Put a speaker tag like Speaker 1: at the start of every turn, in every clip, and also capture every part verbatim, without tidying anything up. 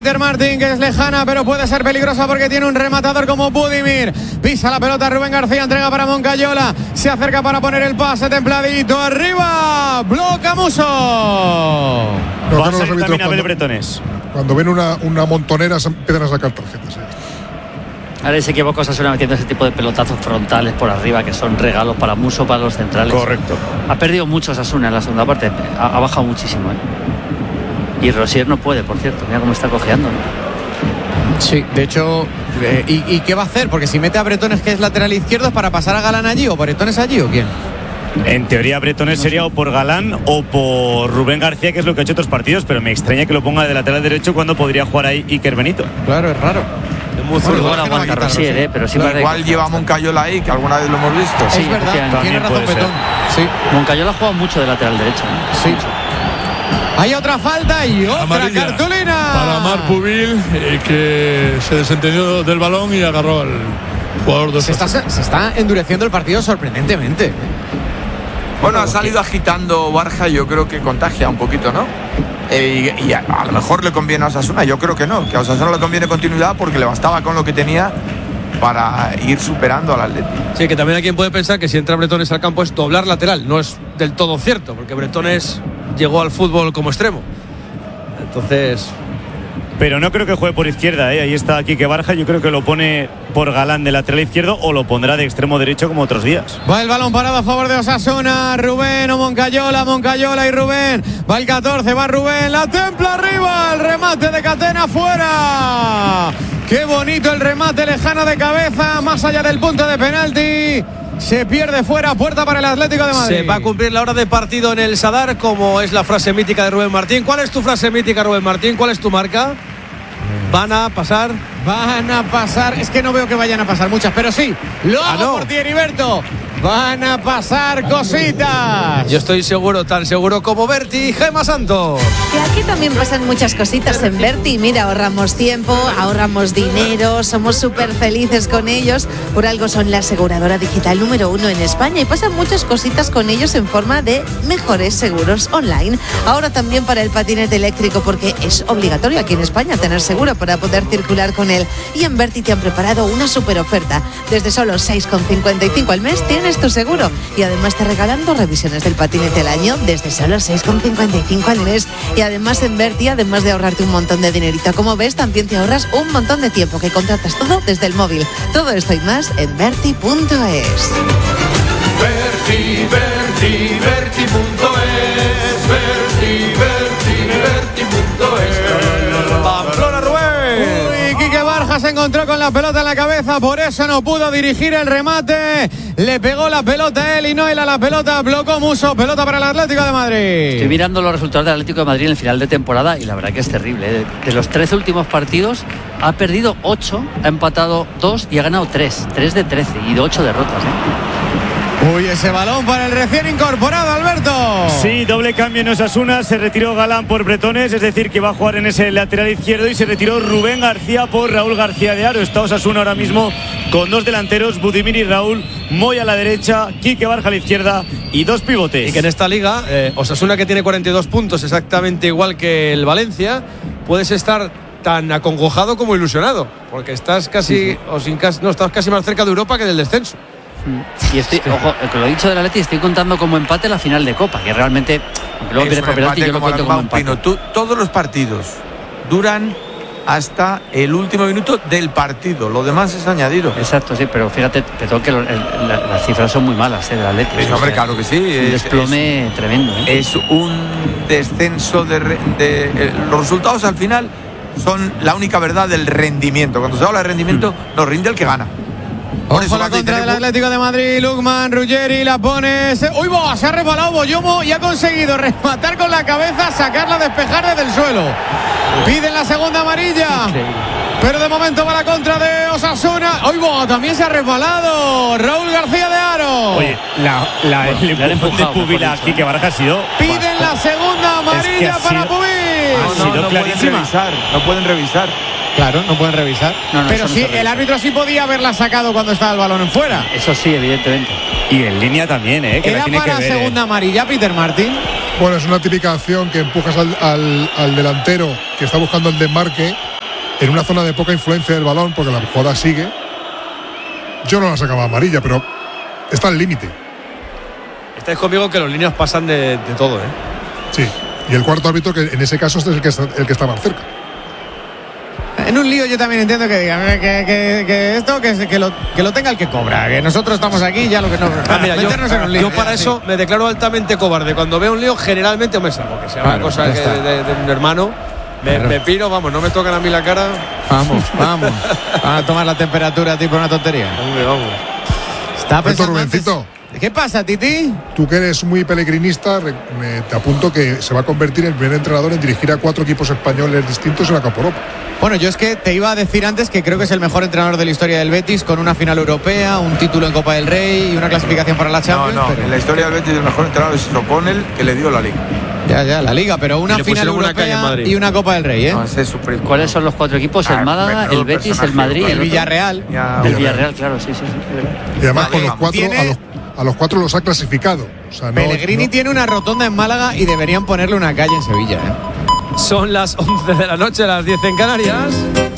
Speaker 1: Peter Martín, que es lejana, pero puede ser peligrosa porque tiene un rematador como Budimir. Pisa la pelota Rubén García, entrega para Moncayola. Se acerca para poner el pase templadito. Arriba, bloca Muso.
Speaker 2: Va a salir también Abel Bretones.
Speaker 3: Cuando ven una, una montonera se empiezan a sacar tarjetas. ¿eh?
Speaker 4: Ahora se equivoca Osasuna metiendo ese tipo de pelotazos frontales por arriba que son regalos para Muso, para los centrales.
Speaker 2: Correcto.
Speaker 4: Ha perdido mucho Osasuna en la segunda parte. Ha, ha bajado muchísimo, ¿eh? Y Rosier no puede, por cierto. Mira cómo está cojeando, ¿no?
Speaker 1: Sí, de hecho, eh, ¿y, ¿y qué va a hacer? Porque si mete a Bretones, que es lateral izquierdo, ¿es para pasar a Galán allí o Bretones allí o quién?
Speaker 2: En teoría Bretones no sería sé. o por Galán o por Rubén García, que es lo que ha hecho otros partidos, pero me extraña que lo ponga de lateral derecho cuando podría jugar ahí Iker Benito.
Speaker 1: Claro, es raro.
Speaker 4: Es muy bueno, bueno, aguanta Rosier, ¿eh? Pero sí
Speaker 5: pero igual lleva a Moncayola ahí, que alguna vez lo hemos visto.
Speaker 1: Sí, es verdad, tiene razón Petón. Sí.
Speaker 4: Moncayola ha jugado mucho de lateral derecho, ¿no?
Speaker 1: Sí. Hay otra falta y otra amarilla cartulina
Speaker 6: para Marc Pubil, eh, que se desentendió del balón y agarró al jugador de
Speaker 1: se está, se está endureciendo el partido sorprendentemente.
Speaker 5: Bueno, ha salido agitando Barja, yo creo que contagia un poquito, ¿no? Eh, y, y a, a lo mejor le conviene a Osasuna, yo creo que no, que a Osasuna le conviene continuidad porque le bastaba con lo que tenía para ir superando al Atleti.
Speaker 7: Sí, que también hay quien puede pensar que si entra Bretones al campo es doblar lateral. No es del todo cierto, porque Bretones llegó al fútbol como extremo. Entonces...
Speaker 2: Pero no creo que juegue por izquierda, ¿eh? Ahí está Quique Barja. Yo creo que lo pone por Galán de lateral izquierdo o lo pondrá de extremo derecho como otros días.
Speaker 1: Va el balón parado a favor de Osasuna. Rubén o Moncayola, Moncayola y Rubén. Va el catorce, va Rubén. La templa arriba. El remate de Catena fuera. Qué bonito el remate lejano de cabeza. Más allá del punto de penalti. Se pierde fuera, puerta para el Atlético de Madrid.
Speaker 7: Se va a cumplir la hora de partido en el Sadar, como es la frase mítica de Rubén Martín. ¿Cuál es tu frase mítica, Rubén Martín? ¿Cuál es tu marca? ¿Van a pasar?
Speaker 1: Van a pasar, es que no veo que vayan a pasar muchas, pero sí, lo hago ah, no. por ti, Heriberto. Van a pasar cositas.
Speaker 7: Yo estoy seguro, tan seguro como Berti y Gemma Santos.
Speaker 8: Y aquí también pasan muchas cositas en Berti. Mira, ahorramos tiempo, ahorramos dinero, somos súper felices con ellos. Por algo son la aseguradora digital número uno en España y pasan muchas cositas con ellos en forma de mejores seguros online. Ahora también para el patinete eléctrico, porque es obligatorio aquí en España tener seguro para poder circular con él. Y en Berti te han preparado una súper oferta. Desde solo seis con cincuenta y cinco al mes tienes tu seguro y además te regalan dos revisiones del patinete al año desde solo seis con cincuenta y cinco al mes. Y además en Berti, además de ahorrarte un montón de dinerito, como ves, también te ahorras un montón de tiempo, que contratas todo desde el móvil. Todo esto y más en Berti punto es.
Speaker 9: Berti, Berti, Berti punto es. Berti, Berti, Berti punto es.
Speaker 7: Pamplona, Rubén.
Speaker 1: Uy, Quique Barja se encontró con la pelota en la cabeza, por eso no pudo dirigir el remate. Le pegó la pelota él y no él a la pelota. Blocó Muso, pelota para el Atlético de Madrid.
Speaker 4: Estoy mirando los resultados del Atlético de Madrid en el final de temporada y la verdad que es terrible. De los trece últimos partidos ha perdido ocho, ha empatado dos y ha ganado tres. tres de trece y de ocho derrotas, ¿eh?
Speaker 1: Uy, ese balón para el recién incorporado, Alberto.
Speaker 2: Sí, doble cambio en Osasuna. Se retiró Galán por Bretones, es decir, que va a jugar en ese lateral izquierdo, y se retiró Rubén García por Raúl García de Haro. Está Osasuna ahora mismo con dos delanteros, Budimir y Raúl. Moya a la derecha, Quique Barja a la izquierda y dos pivotes.
Speaker 7: Y que en esta liga, eh, Osasuna, que tiene cuarenta y dos puntos, exactamente igual que el Valencia, puedes estar tan acongojado como ilusionado, porque estás casi, sí, sí. o sin casi, no, estás casi más cerca de Europa que del descenso.
Speaker 4: Y estoy, ojo, lo he dicho del Atleti, estoy contando como empate la final de Copa, que realmente luego
Speaker 5: es un empate, yo lo cuento como empate. Pino, tú, todos los partidos duran hasta el último minuto del partido, lo demás es añadido.
Speaker 4: Exacto, sí, pero fíjate, Petón, que el, el, la, las cifras son muy malas, ¿eh? Del Atleti.
Speaker 5: Pues, hombre, claro que sí.
Speaker 4: Es un desplome
Speaker 5: es,
Speaker 4: tremendo, ¿eh?
Speaker 5: Es un descenso de, de, de los resultados al final son la única verdad del rendimiento. Cuando se habla de rendimiento, mm. nos rinde el que gana.
Speaker 1: Por eso la contra del Atlético de Madrid, Lukman, Ruggeri, la pone. Se... ¡Uy, bo! Se ha resbalado Boyomo y ha conseguido rematar con la cabeza, sacarla, despejar desde el suelo. Piden la segunda amarilla. Pero de momento va la contra de Osasuna. ¡Uy, bo! También se ha resbalado Raúl García de Haro.
Speaker 2: Oye, la, la, bueno, el empujón de Pubil aquí que Baraja ha sido.
Speaker 1: Piden la segunda amarilla es que para Pubil.
Speaker 5: No, no, no, no pueden revisar. No pueden revisar.
Speaker 1: Claro, no pueden revisar. No, no, pero sí, no el árbitro sí podía haberla sacado cuando estaba el balón en fuera.
Speaker 4: Eso sí, evidentemente.
Speaker 2: Y en línea también, ¿eh? Que
Speaker 1: ¿Era
Speaker 2: la tiene
Speaker 1: para
Speaker 2: que ver,
Speaker 1: segunda
Speaker 2: ¿eh?
Speaker 1: amarilla, Peter Martín?
Speaker 3: Bueno, es una típica acción que empujas al, al, al delantero que está buscando el desmarque en una zona de poca influencia del balón, porque la jugada sigue. Yo no la sacaba amarilla, pero está al límite.
Speaker 7: Estáis conmigo que los líneas pasan de, de todo, ¿eh?
Speaker 3: Sí, y el cuarto árbitro, que en ese caso es el que está, el que está más cerca.
Speaker 1: En un lío yo también entiendo que digan que, que, que esto que, que, lo, que lo tenga el que cobra, que nosotros estamos aquí ya lo que no
Speaker 7: ah, mira, yo,
Speaker 1: en un lío,
Speaker 7: yo para eso me declaro altamente cobarde. Cuando veo un lío generalmente me salgo, que sea claro, una cosa que de, de, de un hermano me, claro. me piro, vamos, no me tocan a mí la cara.
Speaker 1: Vamos, vamos a tomar la temperatura tipo una tontería.
Speaker 7: Hombre, vamos.
Speaker 1: Está pensando
Speaker 3: Rubencito.
Speaker 1: Antes. ¿Qué pasa, Titi?
Speaker 3: Tú que eres muy pelegrinista, te apunto que se va a convertir en el primer entrenador en dirigir a cuatro equipos españoles distintos en la Copa Europa.
Speaker 1: Bueno, yo es que te iba a decir antes que creo que es el mejor entrenador de la historia del Betis, con una final europea, un título en Copa del Rey y una clasificación para la Champions.
Speaker 5: No, no,
Speaker 1: pero...
Speaker 5: en la historia del Betis el mejor entrenador es O'Connell, que le dio la Liga.
Speaker 1: Ya, ya, la Liga, pero una final europea una y una Copa del Rey, ¿eh? No,
Speaker 5: ese es su
Speaker 4: ¿Cuáles son los cuatro equipos? El Málaga, el Betis, el Madrid,
Speaker 1: el Villarreal.
Speaker 4: Ya, el Villarreal, claro, sí, sí, sí.
Speaker 3: Y además con los cuatro, ¿Tiene... a, los, a los cuatro los ha clasificado. O sea, no,
Speaker 1: Pellegrini
Speaker 3: no...
Speaker 1: tiene una rotonda en Málaga y deberían ponerle una calle en Sevilla, ¿eh?
Speaker 7: Son las once de la noche, las diez en Canarias.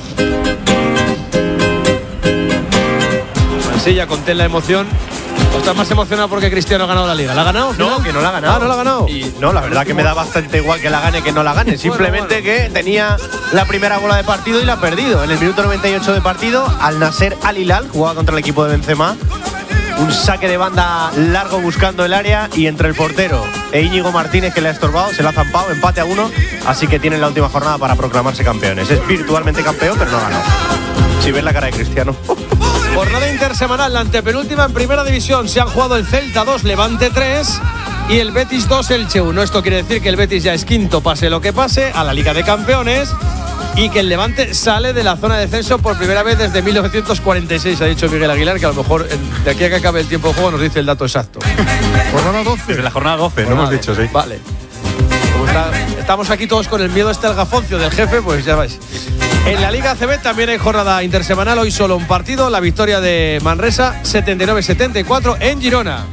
Speaker 7: Mansilla, conté la emoción. ¿O estás más emocionado porque Cristiano ha ganado la Liga? ¿La ha ganado?
Speaker 10: No, que no la ha ganado.
Speaker 7: Ah, no la ha ganado.
Speaker 10: Y no, la verdad que me da bastante igual que la gane que no la gane. Simplemente bueno, bueno. que tenía la primera bola de partido y la ha perdido. En el minuto noventa y ocho de partido, Al Nasser Al Hilal jugaba contra el equipo de Benzema. Un saque de banda largo buscando el área y entre el portero e Íñigo Martínez, que le ha estorbado, se la ha zampado, empate a uno. Así que tienen la última jornada para proclamarse campeones. Es virtualmente campeón, pero no ha ganado. Si ves la cara de Cristiano.
Speaker 7: Jornada intersemanal, la antepenúltima en primera división. Se han jugado el Celta dos, Levante tres y el Betis dos, Elche uno. Esto quiere decir que el Betis ya es quinto, pase lo que pase, a la Liga de Campeones, y que el Levante sale de la zona de descenso por primera vez desde mil novecientos cuarenta y seis. Ha dicho Miguel Aguilar, que a lo mejor de aquí a que acabe el tiempo de juego nos dice el dato exacto.
Speaker 3: Jornada doce.
Speaker 10: Desde la jornada doce, no hemos dicho, sí.
Speaker 7: Vale. Como está, estamos aquí todos con el miedo este al gafoncio del jefe, pues ya vais. En la Liga A C B también hay jornada intersemanal. Hoy solo un partido, la victoria de Manresa setenta y nueve setenta y cuatro en Girona.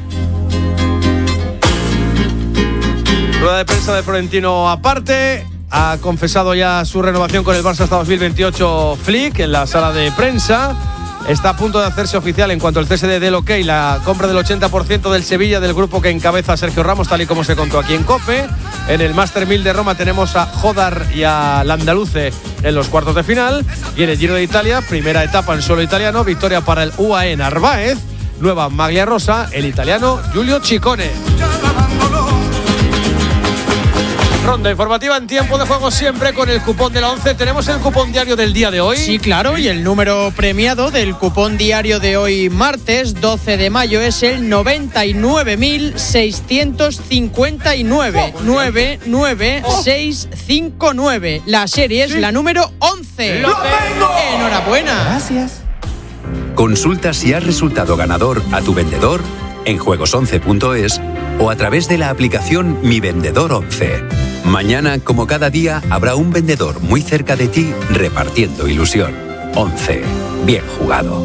Speaker 7: Rueda de prensa de Florentino aparte. Ha confesado ya su renovación con el Barça hasta dos mil veintiocho Flick en la sala de prensa. Está a punto de hacerse oficial en cuanto el C S D dé el ok, la compra del ochenta por ciento del Sevilla, del grupo que encabeza Sergio Ramos, tal y como se contó aquí en COPE. En el Master mil de Roma tenemos a Jodar y a Landaluce en los cuartos de final. Y en el Giro de Italia, primera etapa en suelo italiano, victoria para el U A E Narváez, nueva maglia rosa, el italiano Giulio Ciccone. Ronda informativa en tiempo de juego siempre con el cupón de la once. Tenemos el cupón diario del día de hoy.
Speaker 11: Sí, claro, y el número premiado del cupón diario de hoy martes doce de mayo es el noventa y nueve mil seiscientos cincuenta y nueve. nueve nueve seis cinco nueve. La serie es sí. la número once.
Speaker 9: ¡Lo tengo!
Speaker 11: Enhorabuena.
Speaker 1: Gracias.
Speaker 12: Consulta si has resultado ganador a tu vendedor en juegos once punto es o a través de la aplicación Mi Vendedor once. Mañana, como cada día, habrá un vendedor muy cerca de ti repartiendo ilusión. once. Bien jugado.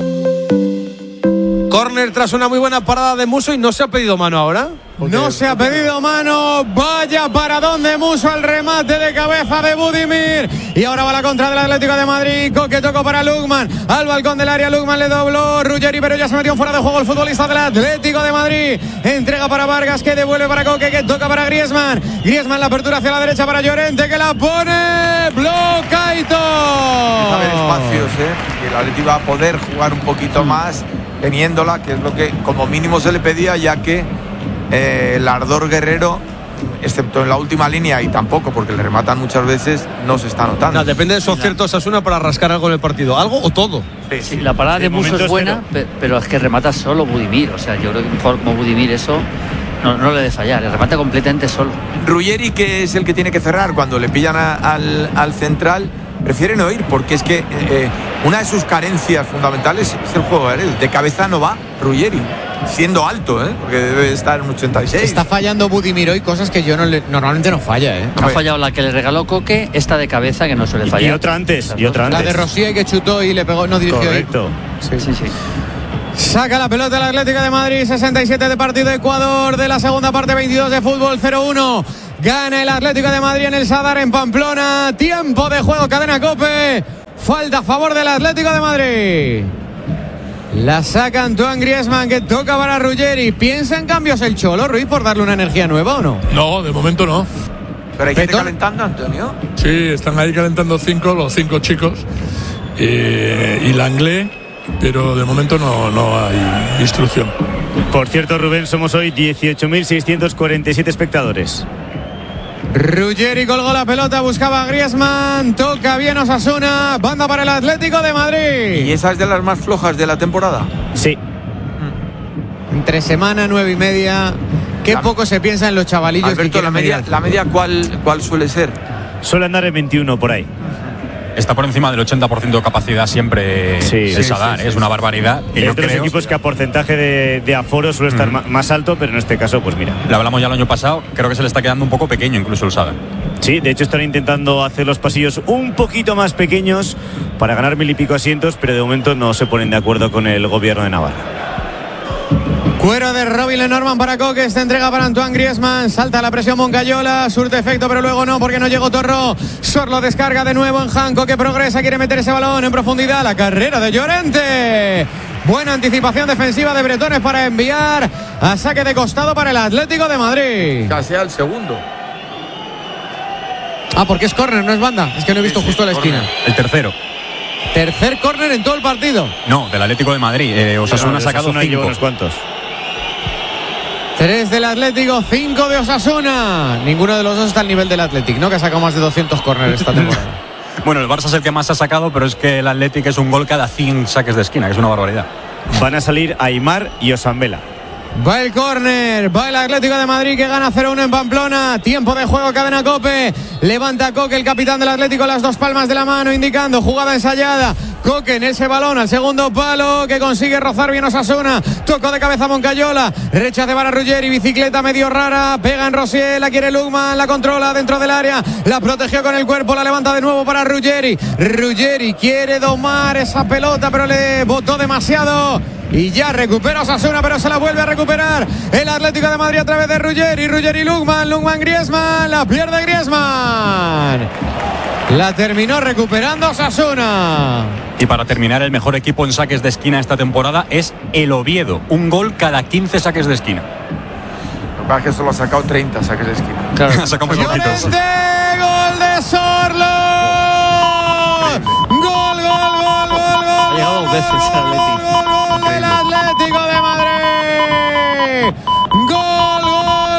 Speaker 7: Córner tras una muy buena parada de Musso y no se ha pedido mano ahora.
Speaker 1: Porque... No se ha pedido mano. Vaya paradón de Musso, el remate de cabeza de Budimir. Y ahora va la contra del Atlético de Madrid. Coque tocó para Lukman. Al balcón del área, Lukman le dobló Ruggeri, pero ya se metió fuera de juego el futbolista del Atlético de Madrid. Entrega para Vargas, que devuelve para Coque, que toca para Griezmann. Griezmann, la apertura hacia la derecha para Llorente, que la pone. Bloca y todo.
Speaker 5: Va a haber espacios, ¿eh? Que el Atlético va a poder jugar un poquito más teniéndola, que es lo que como mínimo se le pedía, ya que eh, el ardor guerrero, excepto en la última línea, y tampoco porque le rematan muchas veces, no se está notando.
Speaker 7: No, depende de su acierto Osasuna para rascar algo en el partido, algo o todo.
Speaker 4: Sí, sí, la parada de Musso es buena, pero... pero es que remata solo Budimir. O sea, yo creo que mejor como Budimir eso no, no le debe fallar, le remata completamente solo.
Speaker 5: Ruggeri, que es el que tiene que cerrar cuando le pillan a, al, al central, prefiere no ir, porque es que eh, una de sus carencias fundamentales es el juego aéreo. De cabeza no va Ruggeri, siendo alto, ¿eh? Porque debe estar en ochenta y seis.
Speaker 1: Está fallando Budimir hoy cosas que yo no le, normalmente no falla, ¿eh?
Speaker 4: Ha fallado la que le regaló Coque, esta de cabeza que no suele fallar.
Speaker 2: Y otra antes, y otra antes.
Speaker 1: La de Rosier, que chutó y le pegó, no dirigió.
Speaker 2: Correcto.
Speaker 1: Sí, sí, sí. Saca la pelota el Atlético de Madrid, sesenta y siete de partido, Ecuador de la segunda parte, veintidós de fútbol, cero uno. Gana el Atlético de Madrid en el Sadar, en Pamplona. Tiempo de juego, cadena COPE. Falta a favor del Atlético de Madrid. La saca Antoine Griezmann, que toca para Ruggeri. ¿Piensa en cambios el Cholo, Ruiz, por darle una energía nueva o no?
Speaker 6: No, de momento no.
Speaker 5: ¿Pero hay gente calentando, Antonio?
Speaker 6: Sí, están ahí calentando cinco, los cinco chicos. Eh, y Langlais, pero de momento no, no hay instrucción.
Speaker 2: Por cierto, Rubén, somos hoy dieciocho mil seiscientos cuarenta y siete espectadores.
Speaker 1: Ruggeri colgó la pelota, buscaba a Griezmann, toca bien Osasuna, banda para el Atlético de Madrid.
Speaker 5: ¿Y esa es de las más flojas de la temporada?
Speaker 2: Sí.
Speaker 1: Entre semana, nueve y media. Qué la, poco se piensa en los chavalillos.
Speaker 5: Alberto,
Speaker 1: que
Speaker 5: la media, la media ¿cuál, ¿cuál suele ser?
Speaker 2: Suele andar en veintiuno por ahí.
Speaker 13: Está por encima del ochenta por ciento de capacidad siempre. Sí, es sí, a dar, sí, sí, es una barbaridad.
Speaker 2: Y es de los equipos que a porcentaje de, de aforo suele estar mm. más alto, pero en este caso, pues mira.
Speaker 13: Lo hablamos ya el año pasado, creo que se le está quedando un poco pequeño incluso el Sadar.
Speaker 2: Sí, de hecho están intentando hacer los pasillos un poquito más pequeños para ganar mil y pico asientos, pero de momento no se ponen de acuerdo con el gobierno de Navarra.
Speaker 1: Cuero de Robin Lenormand para Coque, esta entrega para Antoine Griezmann, salta la presión Moncayola, surte efecto pero luego no porque no llegó Torró. Sorlo descarga de nuevo en Janco, que progresa, quiere meter ese balón en profundidad, la carrera de Llorente. Buena anticipación defensiva de Bretones para enviar a saque de costado para el Atlético de Madrid.
Speaker 5: Casi al segundo.
Speaker 1: Ah, porque es córner, no es banda, es que no he visto sí, justo sí, la esquina.
Speaker 13: El tercero.
Speaker 1: Tercer córner en todo el partido.
Speaker 13: No, del Atlético de Madrid. Eh, Osasuna no, ha sacado Osasuna cinco.
Speaker 2: Unos cuantos.
Speaker 1: Tres del Atlético, cinco de Osasuna. Ninguno de los dos está al nivel del Atlético, ¿no? Que ha sacado más de doscientos córneres esta temporada.
Speaker 13: Bueno, el Barça es el que más ha sacado, pero es que el Atlético es un gol cada cien saques de esquina, que es una barbaridad.
Speaker 2: Van a salir Aimar y Osambela.
Speaker 1: Va el córner, va el Atlético de Madrid que gana cero uno en Pamplona. Tiempo de juego, cadena Cope. Levanta Coque, el capitán del Atlético, las dos palmas de la mano, indicando jugada ensayada. Coque en ese balón al segundo palo, que consigue rozar bien Osasuna. Tocó de cabeza Moncayola, rechace para Ruggeri, bicicleta medio rara, pega en Rosier, la quiere Lugman, la controla dentro del área, la protegió con el cuerpo, la levanta de nuevo para Ruggeri. Ruggeri quiere domar esa pelota, pero le botó demasiado. Y ya recupera Osasuna, pero se la vuelve a recuperar el Atlético de Madrid a través de Ruggeri. Ruggeri Lugman, Lugman Griezmann, la pierde Griezmann. La terminó recuperando Osasuna.
Speaker 13: Y para terminar, el mejor equipo en saques de esquina esta temporada es el Oviedo. Un gol cada quince saques de esquina.
Speaker 5: Lo que pasa es que solo ha sacado treinta saques de esquina.
Speaker 13: Claro, ha sacado muy poquitos.
Speaker 1: Gol de Sorlo. Gol, gol, gol, gol, gol.
Speaker 4: Ha llegado dos veces el
Speaker 1: Atlético. El Atlético de Madrid. Gol, gol,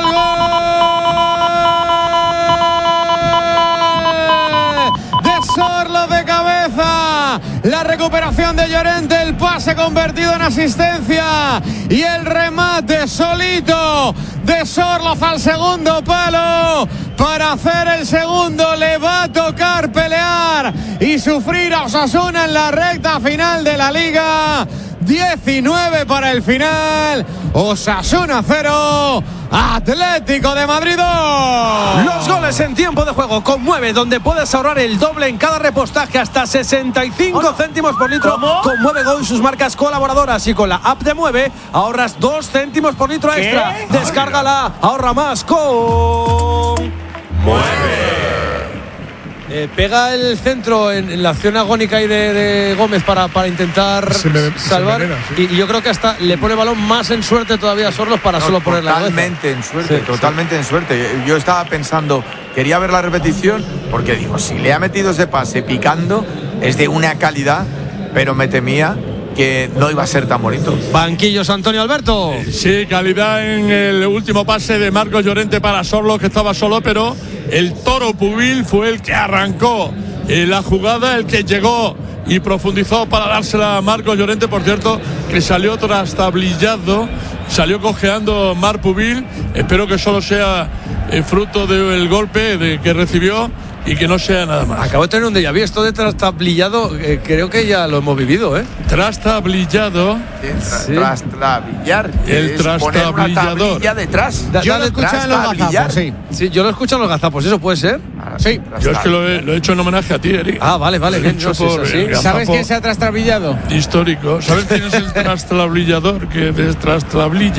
Speaker 1: gol. De Sorlo de cabeza. La recuperación de Llorente, el pase convertido en asistencia y el remate solito de Sorloz al segundo palo. Para hacer el segundo le va a tocar pelear y sufrir a Osasuna en la recta final de la Liga. diecinueve para el final. Osasuna cero, Atlético de Madrid dos.
Speaker 7: Los goles en tiempo de juego con Mueve, donde puedes ahorrar el doble en cada repostaje, hasta sesenta y cinco céntimos por litro. ¿Cómo? Con Mueve Go y sus marcas colaboradoras, y con la app de Mueve ahorras dos céntimos por litro extra. ¿Qué? Descárgala, ahorra más con Mueve. Eh, pega el centro en, en la acción agónica ahí de, de Gómez para, para intentar me, salvar venera, sí. y, y yo creo que hasta le pone el balón más en suerte todavía a Sorlos para no, solo poner la cabeza.
Speaker 5: Totalmente en suerte, sí, totalmente sí. en suerte. Yo estaba pensando, quería ver la repetición porque digo, si le ha metido ese pase picando es de una calidad, pero me temía que no iba a ser tan bonito.
Speaker 7: Banquillos, Antonio Alberto.
Speaker 6: Sí, calidad en el último pase de Marcos Llorente para Sorlo, que estaba solo, pero el Toro Pubil fue el que arrancó eh, la jugada, el que llegó y profundizó para dársela a Marcos Llorente. Por cierto, que salió trastablillado, salió cojeando Marc Pubil. Espero que solo sea eh, fruto del golpe de, que recibió y que no sea nada más.
Speaker 7: Acabo de tener un déjà vu, esto de trastablillado, eh, creo que ya lo hemos vivido, ¿eh?
Speaker 6: Trastablillado.
Speaker 5: Sí. Trastabillar.
Speaker 6: El trastabillador.
Speaker 5: Detrás.
Speaker 1: Da, yo lo he escuchado en los gazapos, sí.
Speaker 7: Sí, yo lo he escuchado en los gazapos, ¿eso puede ser?
Speaker 1: Sí.
Speaker 6: Yo es que lo he, lo he hecho en homenaje a ti, Eric.
Speaker 7: Ah, vale, vale. Bien, no, sí, sí.
Speaker 1: ¿Sabes quién se ha trastablillado?
Speaker 6: Histórico. ¿Sabes quién es el trastabillador que destrastablilla?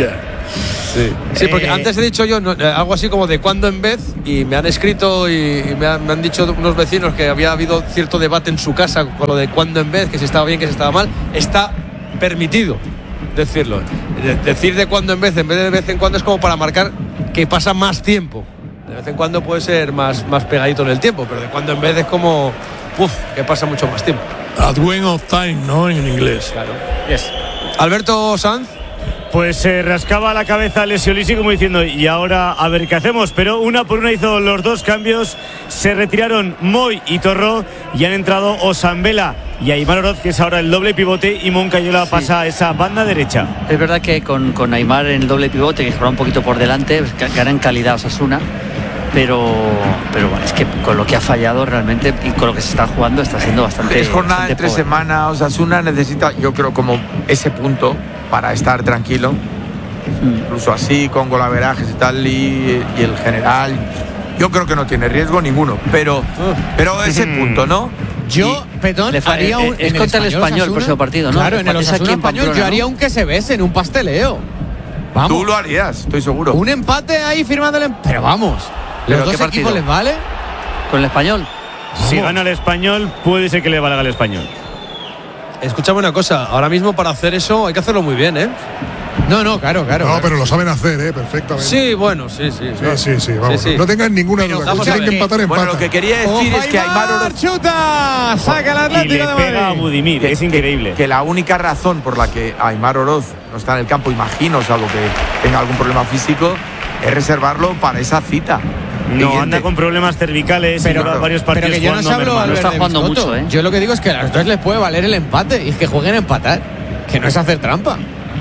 Speaker 7: Sí, sí porque
Speaker 1: Eh,
Speaker 7: antes he dicho yo no, eh, algo así como de cuando en vez, y me han escrito y, y me, han, me han dicho unos vecinos que había habido cierto debate en su casa con lo de cuando en vez, que si estaba bien, que si estaba mal. Está permitido decirlo. De- decir de cuando en vez, en vez de de vez en cuando, es como para marcar que pasa más tiempo. De vez en cuando puede ser más, más pegadito en el tiempo, pero de cuando en vez es como, uff, que pasa mucho más tiempo.
Speaker 6: At when of time, ¿no? En inglés.
Speaker 7: Claro. Yes. Alberto Sanz.
Speaker 2: Pues se rascaba la cabeza Lesiolisi como diciendo, y ahora a ver qué hacemos. Pero una por una hizo los dos cambios. Se retiraron Moy y Torró y han entrado Osambela y Aimar Oroz, que es ahora el doble pivote, y Moncayola sí. pasa a esa banda derecha.
Speaker 4: Es verdad que con, con Aimar en el doble pivote, que juega un poquito por delante, gana en calidad Osasuna. Pero, pero bueno, es que con lo que ha fallado realmente y con lo que se está jugando está siendo bastante.
Speaker 5: Es jornada
Speaker 4: bastante
Speaker 5: entre
Speaker 4: pobre.
Speaker 5: semana. Osasuna necesita, yo creo, como ese punto para estar tranquilo. Mm. Incluso así, con golaverajes y tal, y, y el general. Yo creo que no tiene riesgo ninguno, pero, pero ese punto, ¿no?
Speaker 1: Yo, perdón,
Speaker 4: Le fa-
Speaker 1: haría un.
Speaker 4: es
Speaker 1: en
Speaker 4: contra el Español el
Speaker 1: Osasuna,
Speaker 4: próximo partido, ¿no?
Speaker 1: Claro, en el
Speaker 4: Es aquí
Speaker 1: Osasuna
Speaker 4: en
Speaker 1: Español
Speaker 4: Pamplona,
Speaker 1: yo haría
Speaker 4: ¿no?
Speaker 1: un que se besen, un pasteleo. Vamos.
Speaker 5: Tú lo harías, estoy seguro.
Speaker 1: Un empate ahí firmando el em- Pero vamos.
Speaker 4: ¿Pero
Speaker 1: ¿Los
Speaker 4: qué
Speaker 1: dos
Speaker 4: partido?
Speaker 1: equipos les vale?
Speaker 4: Con el Español.
Speaker 2: Si gana el Español, puede ser que le valga el Español.
Speaker 7: Escúchame una cosa, ahora mismo para hacer eso hay que hacerlo muy bien, ¿eh?
Speaker 1: No, no, claro, claro.
Speaker 3: No,
Speaker 1: claro.
Speaker 3: pero lo saben hacer, ¿eh? Perfectamente.
Speaker 7: Sí, bueno, sí, sí.
Speaker 3: Sí, sí, sí, vamos.
Speaker 7: Sí, sí.
Speaker 3: No tengan ninguna
Speaker 1: Pero
Speaker 3: duda.
Speaker 1: vamos
Speaker 3: Que
Speaker 1: a
Speaker 3: tienen que
Speaker 1: ver,
Speaker 3: empatar,
Speaker 5: Bueno,
Speaker 3: empatan.
Speaker 5: lo que quería decir
Speaker 1: Ojo,
Speaker 5: es que Aimar Oroz,
Speaker 1: chuta, saca el
Speaker 2: Y
Speaker 1: Atlético
Speaker 2: le
Speaker 1: de
Speaker 2: pega a
Speaker 1: Madrid.
Speaker 2: Budimir,
Speaker 5: que,
Speaker 2: es increíble.
Speaker 5: que, que la única razón por la que Aimar Oroz no está en el campo, imagino, salvo que tenga algún problema físico, es reservarlo para esa cita.
Speaker 2: No,
Speaker 5: Siguiente.
Speaker 2: anda con problemas cervicales
Speaker 1: Pero-
Speaker 2: y lleva varios
Speaker 1: Pero
Speaker 2: partidos
Speaker 1: que yo no
Speaker 2: jugando
Speaker 1: se hablo
Speaker 2: mermado.
Speaker 4: Albert, está
Speaker 1: de
Speaker 4: jugando
Speaker 1: Biscotto.
Speaker 4: mucho, ¿eh?
Speaker 1: Yo lo que digo es que a los dos les puede valer el empate y es que jueguen a empatar, que no es hacer trampa.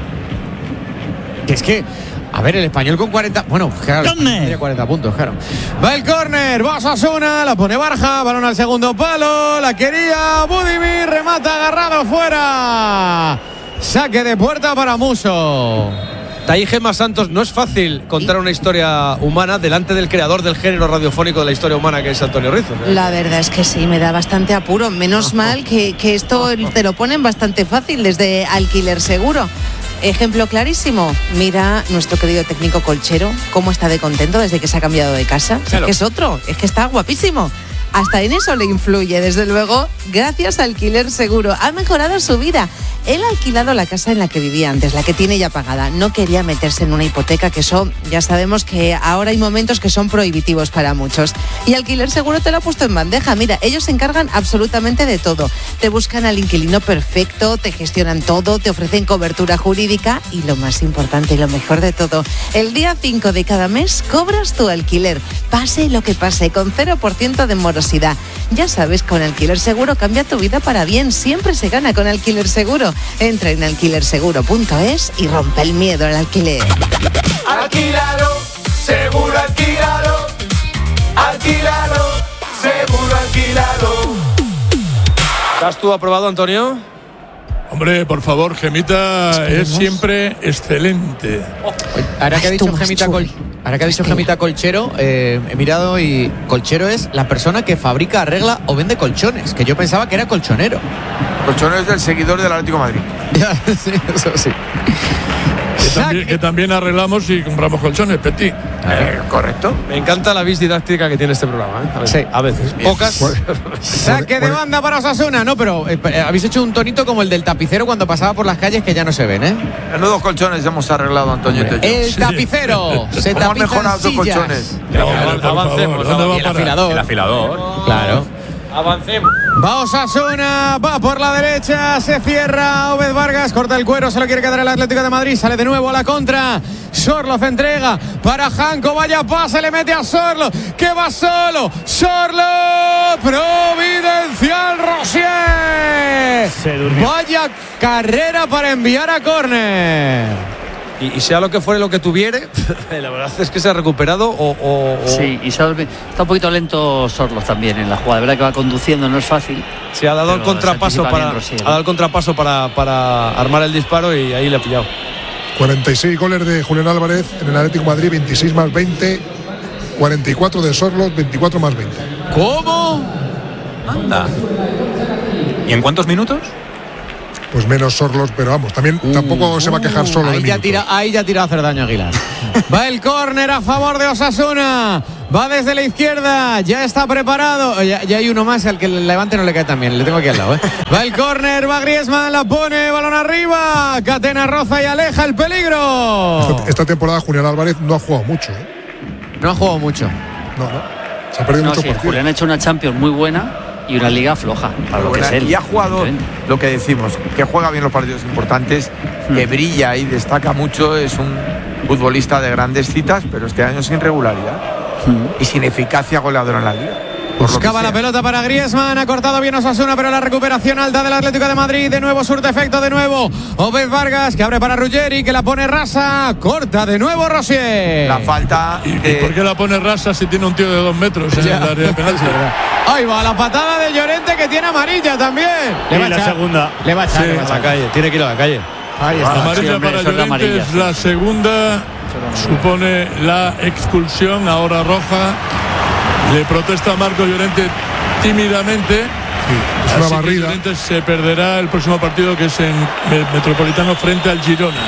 Speaker 1: Que es que, a ver, el Español con cuarenta, bueno, claro, tiene cuarenta puntos, claro. Va el córner, va Osasuna, la pone Barja, balón al segundo palo, la quería Budimir, remata agarrado fuera. Saque de puerta para Muso.
Speaker 7: Ahí Gemma Santos, no es fácil contar una historia humana delante del creador del género radiofónico de la historia humana, que es Antonio Rizzo.
Speaker 8: La verdad es que sí, me da bastante apuro. Menos mal que, que esto te lo ponen bastante fácil desde Alquiler Seguro. Ejemplo clarísimo, mira nuestro querido técnico Colchero, cómo está de contento desde que se ha cambiado de casa. Es que es otro, es que está guapísimo. Hasta en eso le influye, desde luego, gracias a Alquiler Seguro. Ha mejorado su vida. Él ha alquilado la casa en la que vivía antes, la que tiene ya pagada. No quería meterse en una hipoteca, que eso ya sabemos que ahora hay momentos que son prohibitivos para muchos. Y Alquiler Seguro te lo ha puesto en bandeja. Mira, ellos se encargan absolutamente de todo. Te buscan al inquilino perfecto, te gestionan todo, te ofrecen cobertura jurídica y lo más importante y lo mejor de todo, el día cinco de cada mes cobras tu alquiler. Pase lo que pase, con cero por ciento de morosidad. Ya sabes, con Alquiler Seguro cambia tu vida para bien. Siempre se gana con Alquiler Seguro. Entra en alquiler seguro punto es y rompe el miedo al alquiler.
Speaker 9: Alquilalo, seguro alquilalo. Alquilalo, seguro alquilalo.
Speaker 7: ¿Estás tú aprobado, Antonio?
Speaker 6: Hombre, por favor, Gemita es siempre excelente.
Speaker 1: Ahora que ha
Speaker 8: Ay,
Speaker 1: dicho
Speaker 8: tú,
Speaker 1: Gemita,
Speaker 8: macho.
Speaker 1: Col- ahora que ha dicho
Speaker 8: Es que-
Speaker 1: Gemita Colchero, eh, he mirado y Colchero es la persona que fabrica, arregla o vende colchones, que yo pensaba que era colchonero.
Speaker 5: Colchonero es del seguidor del Atlético de Madrid.
Speaker 1: Sí, eso sí.
Speaker 6: Que también, que también arreglamos y compramos colchones, Petit.
Speaker 5: Eh, correcto.
Speaker 7: Me encanta la vis didáctica que tiene este programa, ¿eh? A veces,
Speaker 1: Sí.
Speaker 7: a veces. Pocas.
Speaker 1: Saque de banda para Osasuna. No, pero eh, eh, habéis hecho un tonito como el del tapicero cuando pasaba por las calles que ya no se ven, ¿eh?
Speaker 5: Menudos colchones hemos arreglado, Antonio. y yo.
Speaker 1: El tapicero. Se
Speaker 5: ¿Cómo han
Speaker 1: tapizan
Speaker 5: mejorado esos
Speaker 1: sillas.
Speaker 5: colchones?
Speaker 6: No, hombre, por favor,
Speaker 7: avancemos,
Speaker 6: ¿dónde va
Speaker 1: Y
Speaker 6: a
Speaker 1: el
Speaker 6: parar?
Speaker 1: afilador.
Speaker 13: El afilador.
Speaker 1: Claro.
Speaker 7: Avancemos.
Speaker 1: Va Osasuna, va por la derecha, se cierra Obed Vargas, corta el cuero, se lo quiere quedar el Atlético de Madrid, sale de nuevo a la contra. Sorloz entrega para Janko, vaya pase, le mete a Sorloz, que va solo. Sorloz, providencial Rosier.
Speaker 2: Se durmió.
Speaker 1: Vaya carrera para enviar a córner.
Speaker 7: Y, y sea lo que fuere lo que tuviere, la verdad es que se ha recuperado o... o- o
Speaker 4: Sí, y se ha dormi- está un poquito lento Sorlos también en la jugada. De verdad que va conduciendo, no es fácil.
Speaker 7: se ha dado el
Speaker 4: Pero
Speaker 7: contrapaso
Speaker 4: se anticipa
Speaker 7: para,
Speaker 4: bien Rosier,
Speaker 7: ha dado el contrapaso para, para armar el disparo y ahí le ha pillado.
Speaker 3: cuarenta y seis goles de Julián Álvarez en el Atlético de Madrid, veintiséis más veinte, cuarenta y cuatro de Sorloz, veinticuatro más veinte.
Speaker 1: ¿Cómo?
Speaker 13: Anda. ¿Y en cuántos minutos?
Speaker 3: pues menos Sorlos, pero vamos, también uh, tampoco se va a quejar solo
Speaker 1: ahí
Speaker 3: de
Speaker 1: ya tira, ahí ya tira a hacer daño Aguilar. Va el córner a favor de Osasuna. Va desde la izquierda, ya está preparado. Ya, ya hay uno más, al que el Levante no le cae tan bien. Le tengo aquí al lado, ¿eh? Va el córner, va Griezmann, la pone, balón arriba. Catena roza y aleja el peligro.
Speaker 3: Esta, esta temporada Julián Álvarez no ha jugado mucho, ¿eh?
Speaker 1: No ha jugado mucho.
Speaker 3: No, no. Se ha perdido
Speaker 4: no,
Speaker 3: mucho
Speaker 4: sí,
Speaker 3: partido.
Speaker 4: Julián ha hecho una Champions muy buena y una liga floja, para lo que es él.
Speaker 5: Y ha jugado lo que decimos, que juega bien los partidos importantes, hmm. que brilla y destaca mucho, es un futbolista de grandes citas, pero este año sin regularidad hmm. y sin eficacia goleadora en la liga.
Speaker 1: Buscaba la pelota para Griezmann, ha cortado bien Osasuna, pero la recuperación alta del Atlético de Madrid, de nuevo surte efecto, de nuevo Obed Vargas, que abre para Ruggeri, que la pone rasa, corta de nuevo Rosier.
Speaker 5: La falta
Speaker 6: ¿Y,
Speaker 5: de...
Speaker 6: ¿Y por qué la pone rasa si tiene un tío de dos metros en
Speaker 1: ya.
Speaker 6: el área de penalti?
Speaker 1: Ahí va la patada de Llorente, que tiene amarilla también.
Speaker 2: Le va a la segunda.
Speaker 1: Le va a echar,
Speaker 6: sí,
Speaker 1: le va a echar.
Speaker 7: A la calle, tiene que ir a la calle.
Speaker 1: Ahí está.
Speaker 6: Amarilla
Speaker 4: sí, hombre,
Speaker 6: para
Speaker 4: son
Speaker 6: Llorente
Speaker 4: amarilla,
Speaker 6: es
Speaker 4: sí,
Speaker 6: la
Speaker 4: sí.
Speaker 6: segunda, supone la expulsión, ahora roja. Le protesta a Marco Llorente tímidamente.
Speaker 3: Sí, es una
Speaker 6: Así
Speaker 3: barrida.
Speaker 6: que Llorente se perderá el próximo partido, que es en Metropolitano frente al Girona.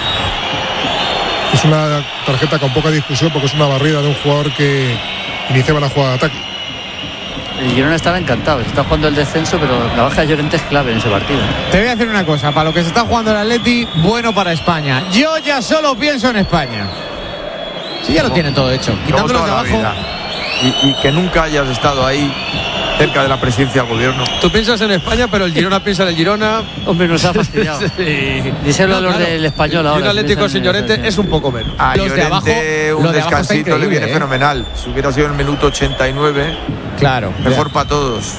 Speaker 3: Es una tarjeta con poca discusión porque es una barrida de un jugador que iniciaba la jugada de ataque.
Speaker 4: El Girona estaba encantado, está jugando el descenso, pero la baja de Llorente es clave en ese partido.
Speaker 1: Te voy a decir una cosa, para lo que se está jugando el Atleti, bueno para España. Yo ya solo pienso en España. Sí, ya lo tienen todo hecho. Quitándolos de abajo.
Speaker 5: Y, y que nunca hayas estado ahí cerca de la presidencia del gobierno.
Speaker 7: Tú piensas en España, pero el Girona piensa en el Girona.
Speaker 4: Hombre, nos ha fastidiado.
Speaker 7: Sí.
Speaker 4: Díselo
Speaker 7: No,
Speaker 4: a los
Speaker 7: claro.
Speaker 4: del español
Speaker 7: Y
Speaker 4: ahora.
Speaker 7: un Atlético sin Llorente es un poco menos.
Speaker 5: A
Speaker 1: Los de abajo-
Speaker 5: Llorente un
Speaker 1: lo de abajo está
Speaker 5: descansito le
Speaker 1: increíble,
Speaker 5: viene
Speaker 1: ¿eh?
Speaker 5: fenomenal. Si hubiera sido en el minuto ochenta y nueve,
Speaker 1: Claro.
Speaker 5: mejor para todos.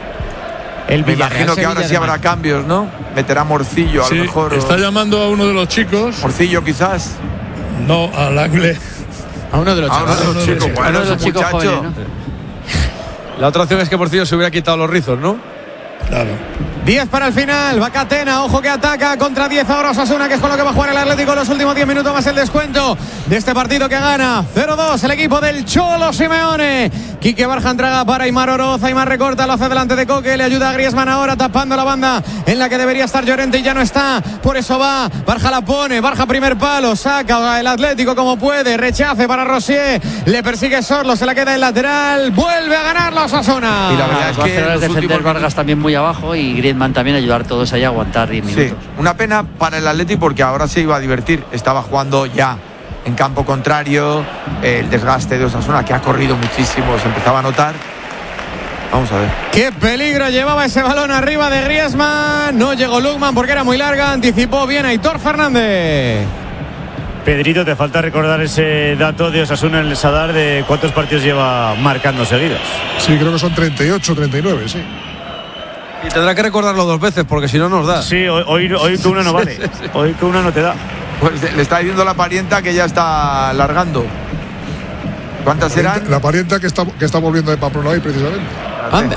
Speaker 1: El
Speaker 5: Me
Speaker 1: Villarreal,
Speaker 5: imagino que ahora
Speaker 1: Sevilla,
Speaker 5: sí habrá
Speaker 1: además.
Speaker 5: cambios, ¿no? Meterá Morcillo a
Speaker 6: Sí,
Speaker 5: lo mejor.
Speaker 6: está
Speaker 5: o...
Speaker 6: llamando a uno de los chicos.
Speaker 5: Morcillo quizás.
Speaker 6: No, al Angle.
Speaker 1: A uno de los
Speaker 5: A uno
Speaker 1: chavales.
Speaker 5: de los chicos.
Speaker 6: sí.
Speaker 5: Bueno,
Speaker 4: Uno de
Speaker 5: es
Speaker 4: los
Speaker 5: un
Speaker 4: chicos
Speaker 5: muchacho.
Speaker 4: jóvenes, ¿no?
Speaker 7: La otra opción es que Porcillo se hubiera quitado los rizos, ¿no?
Speaker 6: Claro.
Speaker 1: diez para el final, va Catena, ojo que ataca contra diez ahora Osasuna, que es con lo que va a jugar el Atlético los últimos diez minutos más el descuento de este partido que gana cero dos el equipo del Cholo Simeone. Quique Barja entrega para Aimar Oroz, Aimar recorta, lo hace delante de Coque, le ayuda a Griezmann ahora tapando la banda en la que debería estar Llorente y ya no está, por eso va, Barja la pone, Barja primer palo, saca el Atlético como puede, rechace para Rosier, le persigue Sorlo, se la queda el lateral, vuelve a ganar la Osasuna.
Speaker 5: Y la verdad es
Speaker 4: Va a
Speaker 5: que
Speaker 4: hacer
Speaker 5: en los
Speaker 4: defender
Speaker 5: últimos
Speaker 4: Vargas también muy abajo y Griezmann también ayudar todos ahí a aguantar diez minutos.
Speaker 5: Sí, una pena para el Atleti porque ahora se iba a divertir. Estaba jugando ya en campo contrario, el desgaste de Osasuna, que ha corrido muchísimo, se empezaba a notar. Vamos a ver.
Speaker 1: Qué peligro llevaba ese balón arriba de Griezmann. No llegó Lukman porque era muy larga. Anticipó bien Aitor Fernández.
Speaker 2: Pedrito, te falta recordar ese dato de Osasuna en el Sadar de cuántos partidos lleva marcando seguidos.
Speaker 3: Sí, creo que son treinta y ocho, treinta y nueve, sí.
Speaker 7: Y tendrá que recordarlo dos veces porque si no nos da.
Speaker 2: Sí, hoy, hoy, hoy que una no vale. Hoy que una no te da.
Speaker 5: Pues le está diciendo la parienta que ya está largando. ¿Cuántas serán?
Speaker 3: La parienta que está, que está volviendo de Pamplona hoy, precisamente.
Speaker 1: Anda.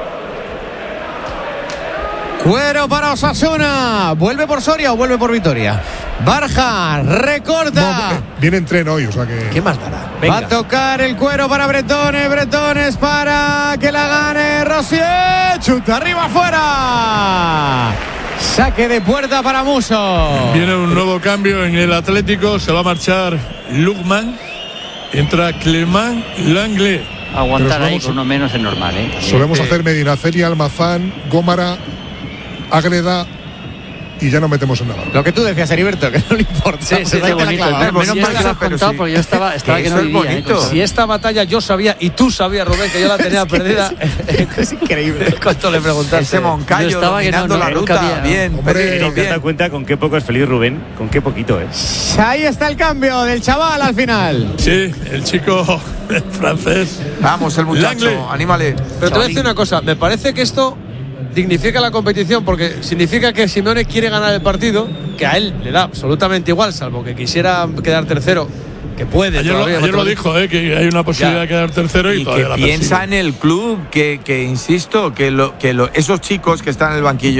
Speaker 1: Cuero para Osasuna. ¿Vuelve por Soria o vuelve por Vitoria? Barja, recorta.
Speaker 3: No, eh, viene en tren hoy, o sea que.
Speaker 7: ¿Qué más dará?
Speaker 1: Va
Speaker 7: Venga.
Speaker 1: a tocar el cuero para Bretones. Bretones para que la gane Rosier. Chuta arriba afuera. Saque de puerta para Muso.
Speaker 6: Viene un nuevo cambio en el Atlético. Se va a marchar Lukman. Entra Clement Langlais.
Speaker 4: Aguantar
Speaker 3: Pero
Speaker 4: ahí
Speaker 3: vamos-
Speaker 4: con uno menos es normal, ¿eh?
Speaker 3: Solemos
Speaker 6: Eh,
Speaker 3: hacer Medinaceli, Almazán, Gómara, Ágreda y ya no metemos en nada.
Speaker 1: Lo que tú decías, Heriberto, que no le importa.
Speaker 7: Sí, sí,
Speaker 1: Pues ahí
Speaker 7: qué
Speaker 1: te la
Speaker 7: bonito.
Speaker 1: clavaba.
Speaker 4: Menos
Speaker 5: bonito,
Speaker 4: mal que lo has
Speaker 5: pero
Speaker 4: contado
Speaker 5: sí.
Speaker 4: porque yo estaba, estaba que
Speaker 5: Eso
Speaker 4: no
Speaker 5: es
Speaker 4: vivía, ¿eh?
Speaker 5: bonito.
Speaker 4: Con-
Speaker 7: Si esta batalla yo sabía y tú sabías, Rubén, que yo la tenía perdida.
Speaker 1: Es increíble.
Speaker 7: ¿Cuánto le preguntaste?
Speaker 5: Ese Moncayo
Speaker 4: Yo estaba que no,
Speaker 5: dominando
Speaker 4: no,
Speaker 5: la
Speaker 4: nunca
Speaker 5: ruta.
Speaker 4: había-
Speaker 5: Bien,
Speaker 3: Hombre,
Speaker 5: Pedrito,
Speaker 2: ¿Te das
Speaker 5: bien.
Speaker 2: cuenta con qué poco es feliz Rubén? Con qué poquito, ¿eh?
Speaker 1: Ahí está el cambio del chaval al final.
Speaker 6: Sí, el chico francés.
Speaker 5: Vamos, el muchacho,
Speaker 6: Langlais.
Speaker 5: anímale.
Speaker 7: Pero te voy a decir una cosa, me parece que esto dignifica la competición porque significa que Simeone quiere ganar el partido, que a él le da absolutamente igual, salvo que quisiera quedar tercero, que puede.
Speaker 6: Ayer, lo,
Speaker 7: todavía,
Speaker 6: ayer lo
Speaker 7: matemáticamente.
Speaker 6: dijo, eh, que hay una posibilidad
Speaker 7: Ya.
Speaker 6: de quedar tercero y,
Speaker 5: Y
Speaker 6: todavía
Speaker 5: que
Speaker 6: la
Speaker 5: piensa
Speaker 6: persigue.
Speaker 5: en el club, que, que insisto, que, lo, que lo, esos chicos que están en el banquillo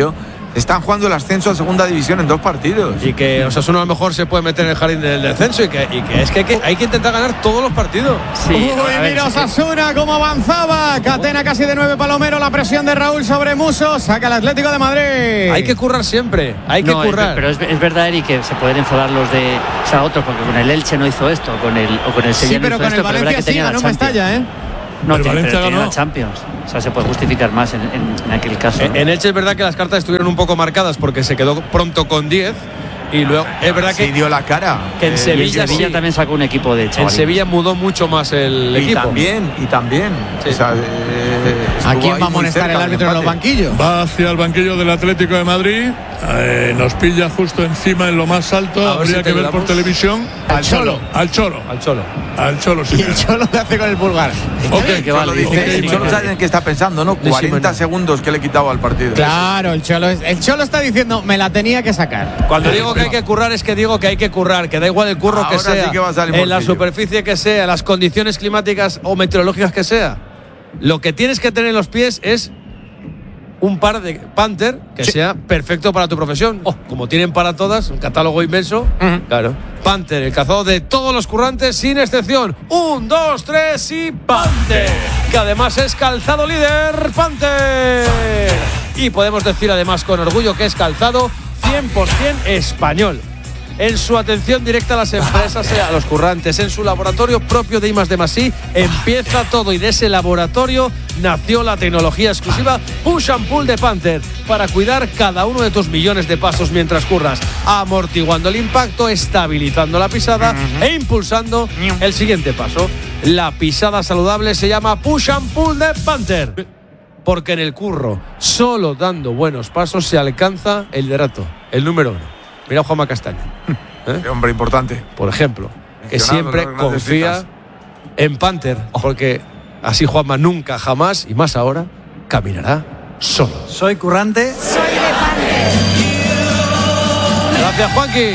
Speaker 5: Están jugando el ascenso a segunda división en dos partidos.
Speaker 7: Y que Osasuna a lo mejor se puede meter en el jardín del descenso y que, y que es que hay, que hay que intentar ganar todos los partidos.
Speaker 1: Sí, Uy, mira Osasuna cómo avanzaba. Catena casi de nueve Palomero. La presión de Raúl sobre Muso. Saca el Atlético de Madrid.
Speaker 7: Hay que currar siempre. Hay que
Speaker 4: no,
Speaker 7: currar.
Speaker 4: Es, pero es, es verdad, Eric, que se pueden enfadar los de. O sea, otros, porque con el Elche no hizo esto. Con el, o con el Sevilla
Speaker 1: sí, pero
Speaker 4: no hizo
Speaker 1: con
Speaker 4: esto,
Speaker 1: el Valencia
Speaker 4: que
Speaker 1: sí
Speaker 4: tenía
Speaker 1: ganó
Speaker 4: la
Speaker 1: Mestalla, ¿eh?
Speaker 4: No,
Speaker 6: el
Speaker 4: tiene,
Speaker 6: Valencia
Speaker 4: pero tiene
Speaker 6: ganó.
Speaker 4: la Champions. O sea, se puede justificar más en, en, en aquel caso.
Speaker 7: En,
Speaker 4: ¿no?
Speaker 7: en Elche es verdad que las cartas estuvieron un poco marcadas porque se quedó pronto con diez. Y luego es verdad que
Speaker 5: sí dio la cara.
Speaker 7: Que en
Speaker 5: Eh,
Speaker 7: Sevilla,
Speaker 4: y en Sevilla
Speaker 7: sí,
Speaker 4: también sacó un equipo de chavalines.
Speaker 7: en Sevilla mudó mucho más el
Speaker 5: y
Speaker 7: equipo.
Speaker 5: también, y también.
Speaker 7: Sí.
Speaker 5: O sea, eh,
Speaker 1: ¿A
Speaker 5: estuvo
Speaker 1: quién
Speaker 5: ahí
Speaker 1: va a
Speaker 5: muy
Speaker 1: amonestar
Speaker 5: cerca
Speaker 1: el
Speaker 5: del
Speaker 1: árbitro en los
Speaker 5: empate.
Speaker 1: banquillos?
Speaker 6: Va hacia el banquillo del Atlético de Madrid. Eh, nos pilla justo encima en lo más alto.
Speaker 7: A ver
Speaker 6: Habría
Speaker 7: si te
Speaker 6: que ver por
Speaker 7: ayudamos.
Speaker 6: televisión.
Speaker 1: Al Cholo.
Speaker 6: Al Cholo.
Speaker 7: Al Cholo.
Speaker 6: Al Cholo, sí.
Speaker 1: Y el Cholo le hace con el pulgar.
Speaker 6: Ok.
Speaker 4: Que vale,
Speaker 5: Cholo dice,
Speaker 6: ok,
Speaker 5: el Cholo
Speaker 6: vale.
Speaker 5: sabe en qué está pensando, ¿no?
Speaker 7: De
Speaker 5: cuarenta
Speaker 7: Simeone.
Speaker 5: segundos que le he quitado al partido.
Speaker 1: Claro, el Cholo, es- el Cholo está diciendo, me la tenía que sacar.
Speaker 7: Cuando digo que hay que currar es que digo que hay que currar, que da igual el curro que
Speaker 5: Ahora sí
Speaker 7: sea,
Speaker 5: que va a salir
Speaker 7: en la
Speaker 5: morcillo.
Speaker 7: superficie que sea, las condiciones climáticas o meteorológicas que sea. Lo que tienes que tener en los pies es un par de Panther que sea perfecto para tu profesión. Oh, como tienen para todas, un catálogo inmenso.
Speaker 1: Ujú.
Speaker 7: Claro. Panther, el cazador de todos los currantes sin excepción. Un, dos, tres y Panther. Que además es calzado líder, Panther. Y podemos decir además con orgullo que es calzado cien por ciento español. En su atención directa a las empresas, a los currantes, en su laboratorio propio de I más D más I, empieza todo y de ese laboratorio nació la tecnología exclusiva Push and Pull de Panther para cuidar cada uno de tus millones de pasos mientras curras, amortiguando el impacto, estabilizando la pisada e impulsando el siguiente paso. La pisada saludable se llama Push and Pull de Panther. Porque en el curro, solo dando buenos pasos se alcanza el liderato, el número uno. Mira a Juanma Castaño, ¿eh?
Speaker 5: Qué hombre importante.
Speaker 7: Por ejemplo, que
Speaker 5: Mencionado
Speaker 7: siempre
Speaker 5: en las grandes
Speaker 7: confía
Speaker 5: citas.
Speaker 7: en Panther, porque así Juanma nunca, jamás y más ahora caminará solo.
Speaker 14: Soy currante.
Speaker 7: Gracias, Juanqui.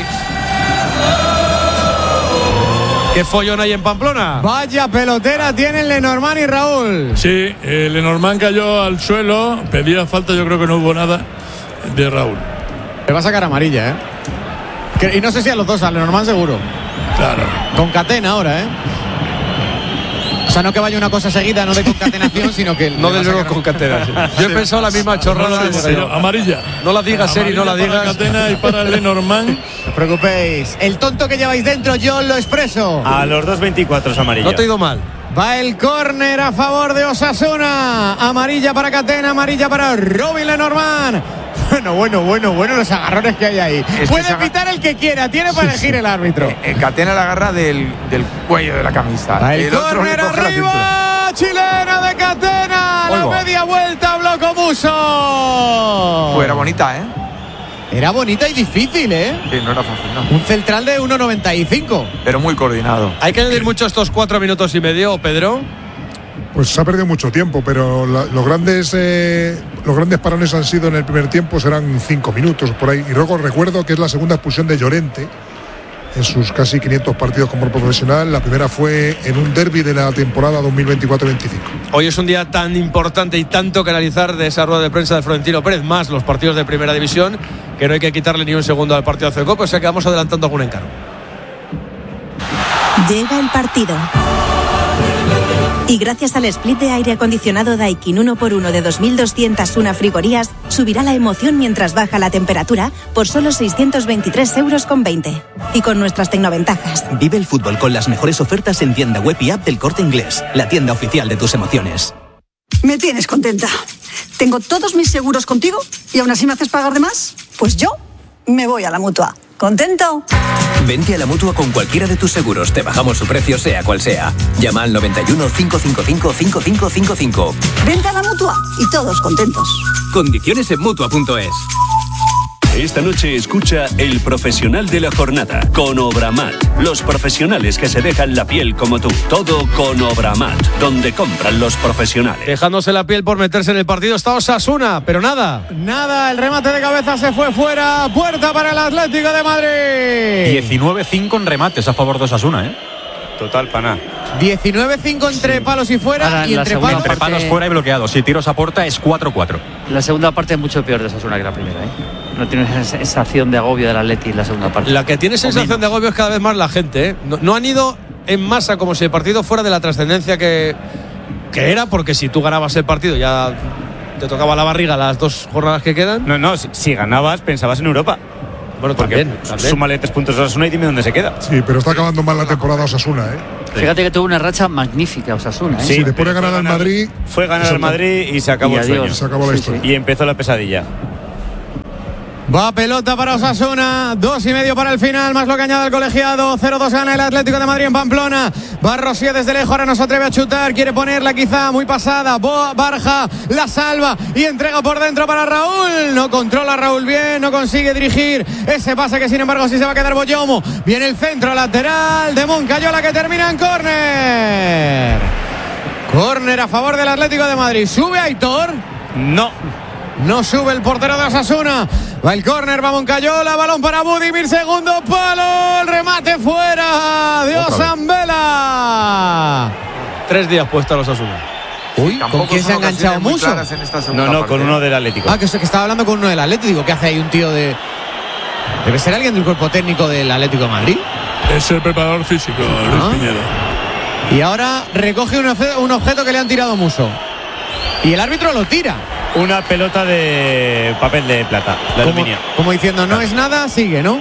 Speaker 7: ¿Qué follón hay en Pamplona?
Speaker 1: Vaya pelotera tienen Lenormand y Raúl.
Speaker 6: Sí, eh, Lenormand cayó al suelo. Pedía falta, yo creo que no hubo nada de Raúl.
Speaker 1: Le va a sacar amarilla, ¿eh? Que- y no sé si a los dos, a Lenormand seguro.
Speaker 6: Claro.
Speaker 1: Con Catena ahora, ¿eh? O sea, no que vaya una cosa seguida, no de concatenación, sino que...
Speaker 7: No
Speaker 1: le va
Speaker 7: del
Speaker 1: a
Speaker 7: verbo
Speaker 1: sacar-
Speaker 7: concatenar. Yo he pensado la misma chorrada.
Speaker 6: Sí, sí, amarilla.
Speaker 7: No la digas, Seri, no la
Speaker 6: Amarilla para
Speaker 7: digas.
Speaker 6: Catena y para Lenormand.
Speaker 1: No os preocupéis. El tonto que lleváis dentro, yo lo expreso.
Speaker 2: A los dos veinticuatro es amarilla.
Speaker 7: No te he ido mal.
Speaker 1: Va el córner a favor de Osasuna. Amarilla para Catena, amarilla para Robin Lenormand. Bueno, bueno, bueno, bueno, los agarrones que hay ahí.
Speaker 5: que
Speaker 1: Puede
Speaker 5: se aga-
Speaker 1: pitar el que quiera, tiene para elegir el árbitro.
Speaker 5: Eh, eh, Catena la agarra del, del cuello de la camisa.
Speaker 1: Va el
Speaker 5: otro le
Speaker 1: córner
Speaker 5: coge la cintura.
Speaker 1: arriba, chilena de Catena. La
Speaker 5: Oigo.
Speaker 1: media vuelta, Bloco Muso.
Speaker 5: Pues era bonita, ¿eh?
Speaker 1: Era bonita y difícil, ¿eh?
Speaker 5: Sí, no era fácil, no.
Speaker 1: Un central de uno noventa y cinco.
Speaker 5: Pero muy coordinado.
Speaker 7: Hay que añadir mucho estos cuatro minutos y medio, Pedro.
Speaker 3: Pues se ha perdido mucho tiempo, pero la- los grandes eh, los grandes parones han sido en el primer tiempo, serán cinco minutos por ahí. Y luego recuerdo que es la segunda expulsión de Llorente en sus casi quinientos partidos como profesional. La primera fue en un derbi de la temporada dos mil veinticuatro veinticinco.
Speaker 7: Hoy es un día tan importante y tanto que analizar de esa rueda de prensa de Florentino Pérez, más los partidos de primera división, que no hay que quitarle ni un segundo al partido de Copa, o sea que vamos adelantando algún encargo.
Speaker 15: Llega el partido. Y gracias al split de aire acondicionado Daikin uno por uno de dos mil doscientas una frigorías, subirá la emoción mientras baja la temperatura por solo seiscientos veintitrés euros con veinte. Y con nuestras tecnoventajas.
Speaker 16: Vive el fútbol con las mejores ofertas en tienda web y app del Corte Inglés, la tienda oficial de tus emociones.
Speaker 17: Me tienes contenta. Tengo todos mis seguros contigo y aún así me haces pagar de más. Pues yo me voy a la Mutua. ¿Contento?
Speaker 16: Vente a la Mutua con cualquiera de tus seguros. Te bajamos su precio sea cual sea. Llama al noventa y uno, cinco cinco cinco, cinco cinco cinco cinco.
Speaker 17: Vente a la Mutua y todos contentos.
Speaker 16: Condiciones en Mutua punto es.
Speaker 18: Esta noche escucha El Profesional de la Jornada con Obramat. Los profesionales que se dejan la piel como tú. Todo con Obramat, donde compran los profesionales.
Speaker 7: Dejándose la piel por meterse en el partido está Osasuna, pero nada.
Speaker 1: Nada, el remate de cabeza se fue fuera. Puerta para el Atlético de Madrid.
Speaker 13: diecinueve cinco en remates a favor de Osasuna, ¿eh? Total, pana.
Speaker 1: diecinueve cinco entre palos y fuera.
Speaker 4: Ahora,
Speaker 1: y
Speaker 4: la
Speaker 1: entre
Speaker 4: segunda
Speaker 1: palos.
Speaker 13: Entre palos fuera y bloqueados. Si tiros a puerta es cuatro cuatro.
Speaker 4: La segunda parte es mucho peor de Osasuna que la primera, ¿eh? No tiene esa sensación de agobio del Atleti en la segunda parte.
Speaker 7: La que tiene sensación de agobio es cada vez más la gente, ¿eh? No, no han ido en masa como si el partido fuera de la trascendencia que, que era, porque si tú ganabas el partido ya te tocaba la barriga las dos jornadas que quedan.
Speaker 2: No, no, si, si ganabas pensabas en Europa.
Speaker 7: Bueno,
Speaker 2: porque
Speaker 7: también, también.
Speaker 2: Súmale tres puntos a Osasuna y dime dónde se queda.
Speaker 3: Sí, pero está acabando mal la temporada Osasuna, ¿eh?
Speaker 4: Fíjate que tuvo una racha magnífica Osasuna, ¿eh?
Speaker 3: Sí, después de ganar al Madrid.
Speaker 2: Fue ganar al Madrid y se acabó
Speaker 4: Y
Speaker 2: el sueño.
Speaker 4: adiós.
Speaker 3: Se acabó la
Speaker 4: Sí,
Speaker 3: historia.
Speaker 2: Y empezó la pesadilla.
Speaker 1: Va pelota para Osasuna, dos y medio para el final, más lo que añade el colegiado. cero dos gana el Atlético de Madrid en Pamplona. Va Rosier desde lejos, ahora no se atreve a chutar, quiere ponerla quizá muy pasada. Boa, Barja, la salva y entrega por dentro para Raúl. No controla Raúl bien, no consigue dirigir ese pase que sin embargo sí se va a quedar Boyomo. Viene el centro lateral de Moncayola que termina en córner. Córner a favor del Atlético de Madrid. ¿Sube Aitor?
Speaker 2: No.
Speaker 1: No sube el portero de Osasuna. Va el córner, va Moncayola, balón para Budimir, segundo palo, el remate fuera de Osambela.
Speaker 7: Tres días puesta los Osasuna.
Speaker 1: Uy, ¿con quién se ha enganchado Muso?
Speaker 2: No, no, con uno del Atlético.
Speaker 1: Ah, que, que estaba hablando con uno del Atlético. Digo, ¿qué hace ahí un tío de...? Debe ser alguien del cuerpo técnico del Atlético de Madrid.
Speaker 6: Es el preparador físico, Luis
Speaker 1: Ah.
Speaker 6: Piñero.
Speaker 1: Y ahora recoge un objeto, un objeto que le han tirado Muso. Y el árbitro lo tira.
Speaker 2: Una pelota de papel de plata, de
Speaker 1: Como,
Speaker 2: aluminio.
Speaker 1: como diciendo, no es nada, sigue, ¿no?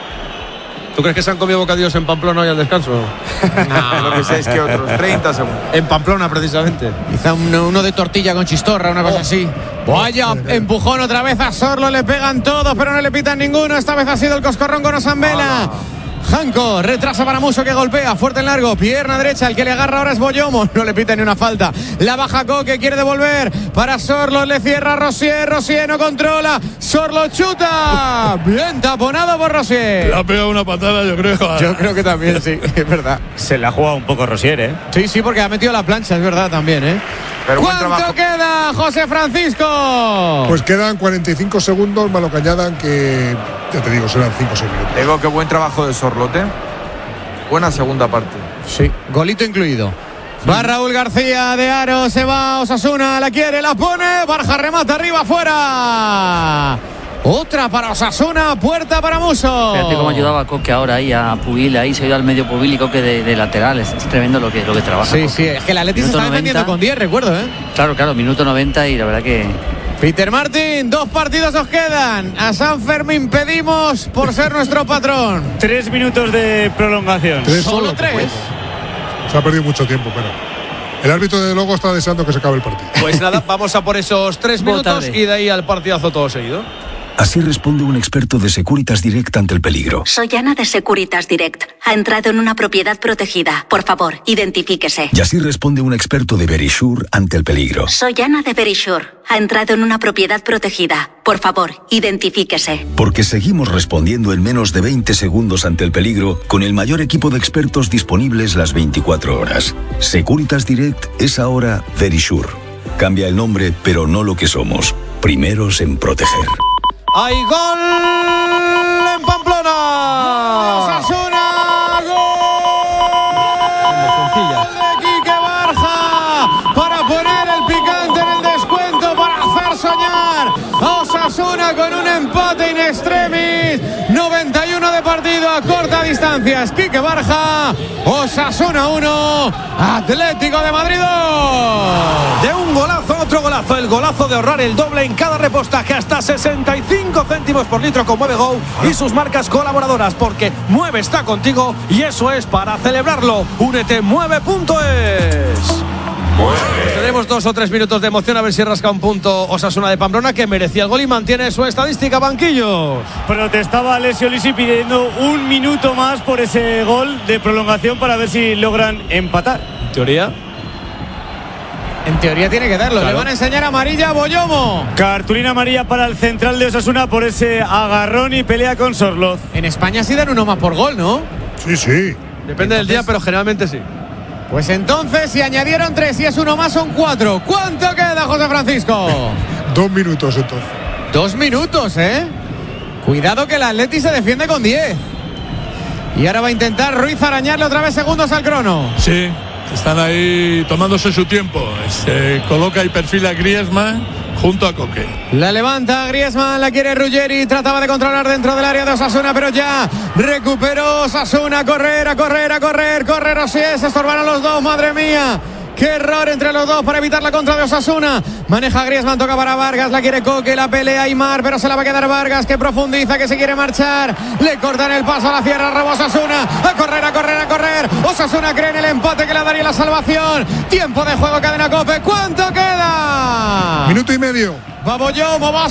Speaker 7: ¿Tú crees que se han comido bocadillos en Pamplona hoy al descanso?
Speaker 5: No, lo que sé es que otros treinta segundos.
Speaker 7: En Pamplona, precisamente.
Speaker 1: Quizá uno, uno de tortilla con chistorra, una cosa así. Vaya empujón otra vez a Sorlo, le pegan todos, pero no le pitan ninguno. Esta vez ha sido el coscorrón con Osambela. Janko, retrasa para Muso que golpea, fuerte en largo, pierna derecha, el que le agarra ahora es Boyomo, no le pita ni una falta. La baja Coque, quiere devolver para Sorlo, le cierra Rosier, Rosier no controla, Sorlo chuta, bien taponado por Rosier.
Speaker 6: Le ha pegado una patada, yo creo.
Speaker 1: Yo creo que también, sí, es verdad.
Speaker 2: Se la ha jugado un poco Rosier, ¿eh?
Speaker 1: Sí, sí, porque ha metido la plancha, es verdad también, ¿eh?
Speaker 5: Pero buen
Speaker 1: ¿Cuánto
Speaker 5: trabajo.
Speaker 1: queda, José Francisco?
Speaker 3: Pues quedan cuarenta y cinco segundos, más lo que añadan, que ya te digo, serán cinco o seis minutos.
Speaker 5: Digo que buen trabajo de Sorlote. Buena segunda parte.
Speaker 1: Sí, golito incluido. Va Raúl García de Aro, se va Osasuna, la quiere, la pone, Barja remata arriba, fuera. Otra para Osasuna, puerta para Muso.
Speaker 4: Fíjate cómo ayudaba a Coque ahora ahí, a Pubil, ahí se ha ido al medio Pubil y Coque de, de lateral. Es, es tremendo lo que, lo que trabaja.
Speaker 1: Sí,
Speaker 4: Coque.
Speaker 1: sí, es que el Atleti se
Speaker 4: Minuto
Speaker 1: está defendiendo
Speaker 4: noventa.
Speaker 1: con diez, recuerdo, ¿eh?
Speaker 4: Claro, claro, minuto noventa y la verdad que...
Speaker 1: Peter Martin, dos partidos os quedan. A San Fermín pedimos por ser nuestro patrón.
Speaker 2: Tres minutos de prolongación.
Speaker 3: Tres
Speaker 1: Solo
Speaker 3: solo,
Speaker 1: tres.
Speaker 3: pues. Se ha perdido mucho tiempo, pero el árbitro de luego está deseando que se acabe el partido.
Speaker 7: Pues nada, vamos a por esos tres
Speaker 4: Poco
Speaker 7: minutos
Speaker 4: tarde.
Speaker 7: y de ahí al partidazo todo seguido.
Speaker 16: Así responde un experto de Securitas Direct ante el peligro.
Speaker 15: Soy Ana de Securitas Direct. Ha entrado en una propiedad protegida. Por favor, identifíquese.
Speaker 16: Y así responde un experto de Verisure ante el peligro.
Speaker 15: Soy Ana de Verisure. Ha entrado en una propiedad protegida. Por favor, identifíquese.
Speaker 16: Porque seguimos respondiendo en menos de veinte segundos ante el peligro con el mayor equipo de expertos disponibles las veinticuatro horas. Securitas Direct es ahora Verisure. Cambia el nombre, pero no lo que somos. Primeros en proteger.
Speaker 7: ¡Hay gol en Pamplona!
Speaker 1: Osasuna, gol de Quique Barja para poner el picante en el descuento, para hacer soñar a Osasuna con un empate in extremis. noventa y uno de partido a corta distancia. Es Quique Barja. Osasuna uno, Atlético de Madrid dos.
Speaker 7: De un golazo a otro golazo, el golazo de ahorrar el doble en cada repostaje, hasta sesenta y cinco céntimos por litro con Mueve Go y sus marcas colaboradoras, porque Mueve está contigo y eso es para celebrarlo. Únete mueve punto es. Pues tenemos dos o tres minutos de emoción, a ver si rasca un punto Osasuna de Pamplona, que merecía el gol y mantiene su estadística, banquillos.
Speaker 2: Protestaba Alessio Lisi pidiendo un minuto más por ese gol de prolongación para ver si logran empatar.
Speaker 7: En teoría.
Speaker 1: En teoría tiene que darlo.
Speaker 2: Claro.
Speaker 1: Le van a enseñar a amarilla a Boyomo.
Speaker 2: Cartulina amarilla para el central de Osasuna por ese agarrón y pelea con Sorloz.
Speaker 1: En España sí dan uno más por gol, ¿no?
Speaker 3: Sí, sí.
Speaker 7: Depende del día, pero generalmente sí.
Speaker 1: Pues entonces, si añadieron tres y es uno más, son cuatro. ¿Cuánto queda, José Francisco?
Speaker 3: Dos minutos entonces.
Speaker 1: Dos minutos, ¿eh? Cuidado que el Atleti se defiende con diez. Y ahora va a intentar Ruiz arañarle otra vez segundos al crono.
Speaker 6: Sí, están ahí tomándose su tiempo. Se coloca y perfila a Griezmann junto a Coque.
Speaker 1: La levanta Griezmann, la quiere Ruggeri, trataba de controlar dentro del área de Osasuna, pero ya recuperó Osasuna, a correr, a correr, a correr, correr, así es, se estorbaron los dos, madre mía. Qué error entre los dos para evitar la contra de Osasuna. Maneja Griezmann, toca para Vargas, la quiere Coque, la pelea Aimar, pero se la va a quedar Vargas, que profundiza, que se quiere marchar. Le cortan el paso a la cierra, roba Osasuna. A correr, a correr, a correr. Osasuna cree en el empate que le daría la salvación. Tiempo de juego, Cadena COPE. ¿Cuánto queda?
Speaker 3: Minuto y medio.
Speaker 1: Vamos yo, vamos.